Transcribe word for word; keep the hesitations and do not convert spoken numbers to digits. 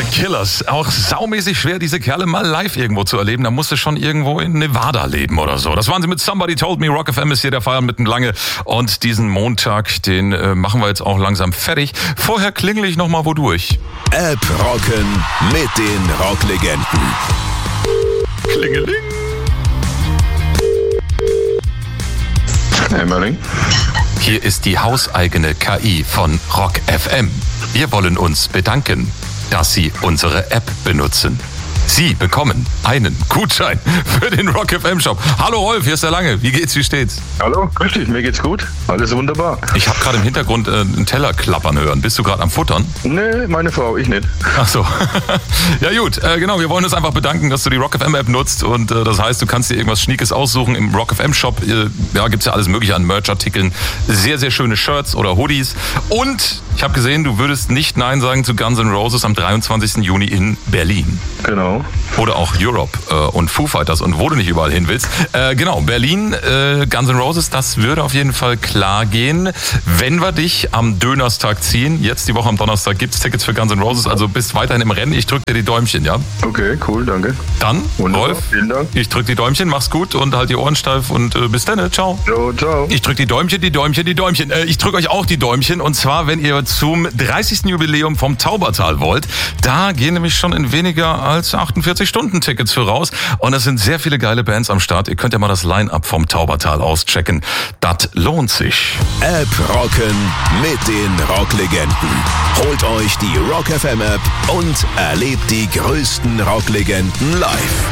Killers. Auch saumäßig schwer, diese Kerle mal live irgendwo zu erleben. Da musst du schon irgendwo in Nevada leben oder so. Das waren sie mit Somebody Told Me. Rock F M ist hier der Feiern mitten lange. Und diesen Montag, den äh, machen wir jetzt auch langsam fertig. Vorher klingel ich nochmal wo durch. App rocken mit den Rocklegenden. Klingeling. Emmerling. Hier ist die hauseigene K I von Rock F M. Wir wollen uns bedanken, dass Sie unsere App benutzen. Sie bekommen einen Gutschein für den Rock F M Shop. Hallo Rolf, hier ist der Lange. Wie geht's, wie steht's? Hallo, grüß dich, mir geht's gut. Alles wunderbar. Ich habe gerade im Hintergrund äh, einen Teller klappern hören. Bist du gerade am Futtern? Nee, meine Frau, ich nicht. Ach so. Ja gut, äh, genau, wir wollen uns einfach bedanken, dass du die Rock F M App nutzt. Und äh, das heißt, du kannst dir irgendwas Schniekes aussuchen im Rock F M Shop. Äh, ja, gibt's ja alles mögliche an Merch-Artikeln. Sehr, sehr schöne Shirts oder Hoodies. Und ich habe gesehen, du würdest nicht Nein sagen zu Guns N' Roses am dreiundzwanzigsten Juni in Berlin. Genau. Oder auch Europe äh, und Foo Fighters und wo du nicht überall hin willst. Äh, genau, Berlin, äh, Guns N' Roses, das würde auf jeden Fall klar gehen. Wenn wir dich am Dönerstag ziehen, jetzt die Woche am Donnerstag gibt's Tickets für Guns N' Roses, also bist weiterhin im Rennen. Ich drück dir die Däumchen, ja? Okay, cool, danke. Dann, Wunderbar, Rolf, vielen Dank. ich drück die Däumchen, mach's gut und halt die Ohren steif und äh, bis dann, ciao. Jo, ciao. Ich drück die Däumchen, die Däumchen, die Däumchen. Äh, ich drück euch auch die Däumchen und zwar, wenn ihr zum dreißigsten Jubiläum vom Taubertal wollt. Da gehen nämlich schon in weniger als achtundvierzig Stunden Tickets für raus und es sind sehr viele geile Bands am Start. Ihr könnt ja mal das Line-Up vom Taubertal auschecken. Das lohnt sich. App rocken mit den Rocklegenden. Holt euch die Rock F M App und erlebt die größten Rocklegenden live.